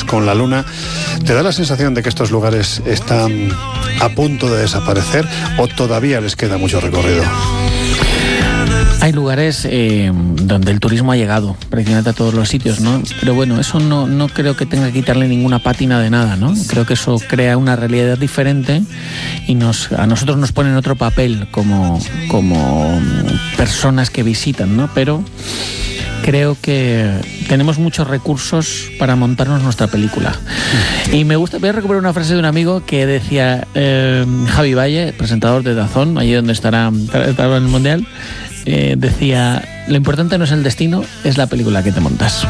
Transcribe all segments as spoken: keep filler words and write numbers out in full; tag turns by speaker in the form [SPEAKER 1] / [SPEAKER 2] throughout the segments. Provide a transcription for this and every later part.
[SPEAKER 1] con la luna. ¿Te da la sensación de que estos lugares están a punto de desaparecer o todavía les queda mucho recorrido?
[SPEAKER 2] Hay lugares eh, donde el turismo ha llegado prácticamente a todos los sitios, ¿no? Pero bueno, eso no, no creo que tenga que quitarle ninguna pátina de nada, ¿no? Creo que eso crea una realidad diferente y nos, a nosotros nos pone en otro papel como, como personas que visitan, ¿no? Pero creo que tenemos muchos recursos para montarnos nuestra película. Y me gusta, voy a recuperar una frase de un amigo que decía, eh, Javi Valle, presentador de Dazón, allí donde estará, estará en el Mundial, eh, decía, lo importante no es el destino, es la película que te montas.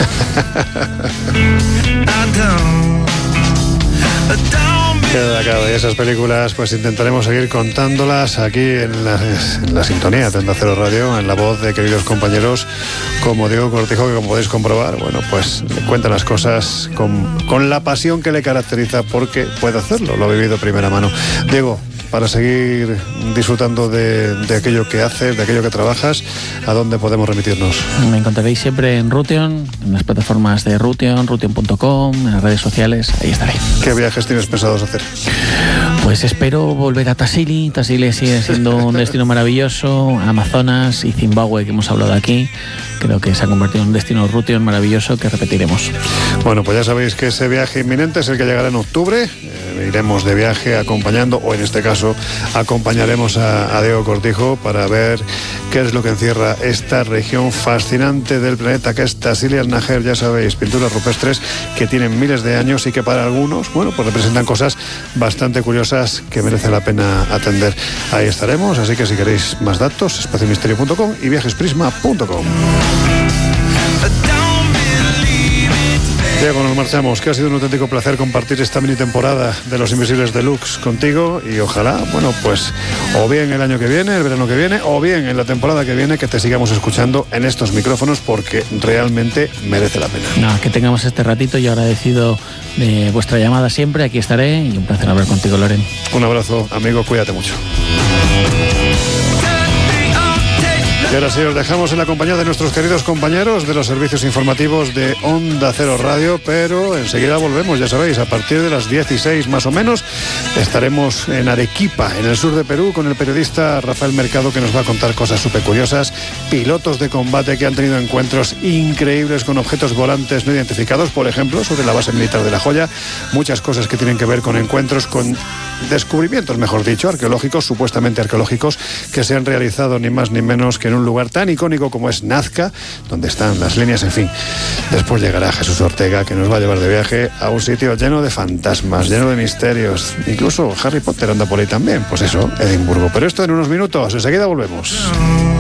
[SPEAKER 1] Queda claro, y esas películas pues intentaremos seguir contándolas aquí en la, en la sintonía de Onda Cero Radio, en la voz de queridos compañeros como Diego Cortijo, que como podéis comprobar, bueno, pues cuenta las cosas con, con la pasión que le caracteriza, porque puede hacerlo, lo ha vivido de primera mano. Diego, para seguir disfrutando de, de aquello que haces, de aquello que trabajas, ¿a dónde podemos remitirnos?
[SPEAKER 2] Me encontraréis siempre en Rution, en las plataformas de Rution, rution punto com, en las redes sociales, ahí estaré.
[SPEAKER 1] ¿Qué viajes tienes pensados hacer?
[SPEAKER 2] Pues espero volver a Tassili. Tassili sigue siendo un destino maravilloso, Amazonas y Zimbabue, que hemos hablado aquí. Creo que se ha convertido en un destino Rution maravilloso que repetiremos.
[SPEAKER 1] Bueno, pues ya sabéis que ese viaje inminente es el que llegará en octubre. Eh, iremos de viaje acompañando, o en este caso acompañaremos a, a Diego Cortijo para ver qué es lo que encierra esta región fascinante del planeta, que es Tassili al-Najer. Ya sabéis, pinturas rupestres que tienen miles de años y que para algunos, bueno, pues representan cosas bastante curiosas que merece la pena atender. Ahí estaremos, así que si queréis más datos, espacio misterio punto com y viajes prisma punto com. Diego, nos marchamos, que ha sido un auténtico placer compartir esta mini temporada de Los Invisibles Deluxe contigo, y ojalá, bueno, pues o bien el año que viene, el verano que viene, o bien en la temporada que viene, que te sigamos escuchando en estos micrófonos, porque realmente merece la pena.
[SPEAKER 2] No, que tengamos este ratito, y agradecido de vuestra llamada siempre, aquí estaré, y un placer hablar contigo, Loren.
[SPEAKER 1] Un abrazo, amigo, cuídate mucho. Y ahora sí, os dejamos en la compañía de nuestros queridos compañeros de los servicios informativos de Onda Cero Radio, pero enseguida volvemos, ya sabéis, a partir de las dieciséis más o menos, estaremos en Arequipa, en el sur de Perú, con el periodista Rafael Mercado, que nos va a contar cosas súper curiosas, pilotos de combate que han tenido encuentros increíbles con objetos volantes no identificados, por ejemplo, sobre la base militar de La Joya, muchas cosas que tienen que ver con encuentros, con descubrimientos, mejor dicho, arqueológicos, supuestamente arqueológicos, que se han realizado ni más ni menos que en un lugar tan icónico como es Nazca, donde están las líneas, en fin. Después llegará Jesús Ortega, que nos va a llevar de viaje a un sitio lleno de fantasmas, lleno de misterios. Incluso Harry Potter anda por ahí también. Pues eso, Edimburgo. Pero esto en unos minutos, enseguida volvemos.